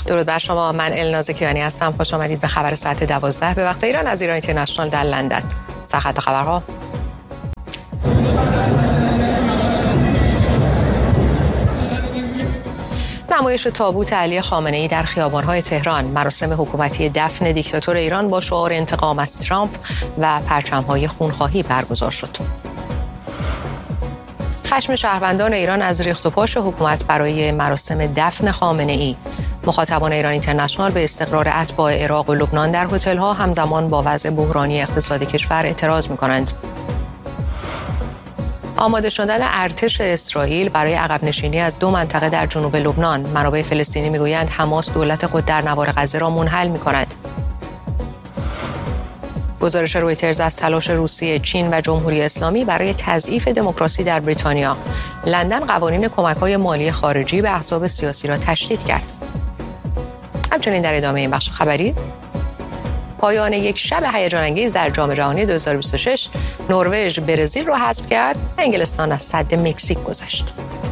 درود بر شما. من الناز کیانی هستم. خوش آمدید به خبر ساعت 12 به وقت ایران از ایران اینترنشنال در لندن. سرخط خبرها: نمایش تابوت علی خامنه‌ای در خیابان‌های تهران، مراسم حکومتی دفن دیکتاتور ایران با شعار انتقام از ترامپ و پرچم‌های خونخواهی برگزار شد. خشم شهروندان ایران از ریخت و پاش حکومت برای مراسم دفن خامنه‌ای. مخاطبان ایران اینترنشنال به استقرار اتباع عراق و لبنان در هتل‌ها همزمان با وضع بحرانی اقتصادی کشور اعتراض می‌کنند. آماده شدن ارتش اسرائیل برای عقب نشینی از 2 منطقه در جنوب لبنان. منابع فلسطینی میگویند حماس دولت خود در نوار غزه را منحل می‌کند. گزارش رویترز از تلاش روسیه، چین و جمهوری اسلامی برای تضعیف دموکراسی در بریتانیا. لندن قوانین کمک‌های مالی خارجی به احزاب سیاسی را تشدید کرد. همچنین در ادامه این بخش خبری، پایان یک شب هیجان انگیز در جام جهانی 2026، نروژ برزیل را حذف کرد، انگلستان از سد مکزیک گذشت.